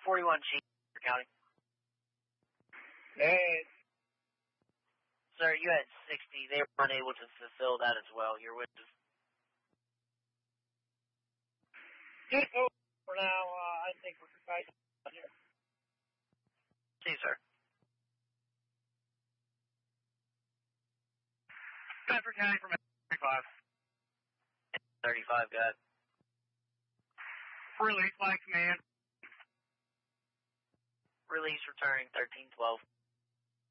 41 Chief County. Hey. Sir, you had 60. They were unable to fulfill that as well. Your witness. Just for now, I think we're excited. See, sir. Bedford County from 35. 35, got. Release by command. Release returning 1312.